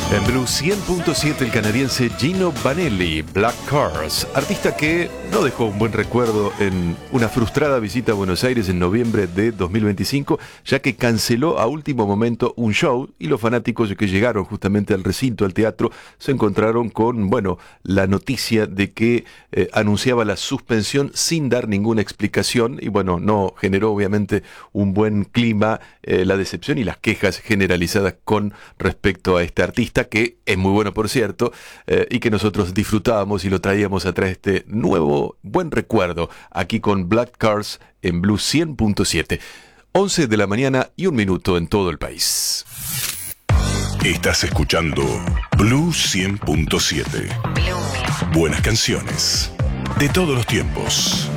En Blue 100.7 el canadiense Gino Vanelli, Black Cars, artista que no dejó un buen recuerdo en una frustrada visita a Buenos Aires en noviembre de 2025, ya que canceló a último momento un show y los fanáticos que llegaron justamente al recinto, al teatro, se encontraron con, la noticia de que anunciaba la suspensión sin dar ninguna explicación y no generó obviamente un buen clima, la decepción y las quejas generalizadas con respecto a este artista, que es muy bueno por cierto, y que nosotros disfrutábamos y lo traíamos a través de este nuevo buen recuerdo aquí con Black Cars en Blue 100.7. 11 de la mañana y 1 minuto en todo el país. Estás escuchando Blue 100.7. Buenas canciones de todos los tiempos.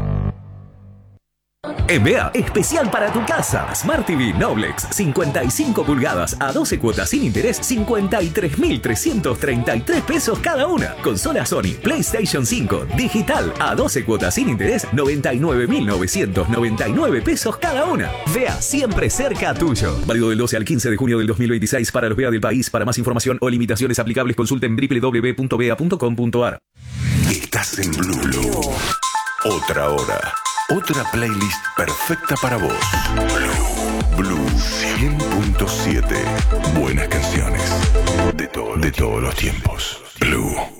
EMEA, especial para tu casa. Smart TV Noblex, 55 pulgadas a 12 cuotas sin interés, 53.333 pesos cada una. Consola Sony, PlayStation 5, digital, a 12 cuotas sin interés, 99.999 pesos cada una. VEA, siempre cerca tuyo. Válido del 12 al 15 de junio del 2026 para los VEA del país. Para más información o limitaciones aplicables, consulten www.vea.com.ar. Estás en Blue. Otra hora. Otra playlist perfecta para vos. Blue 100.7. Buenas canciones de todos los tiempos. Blue.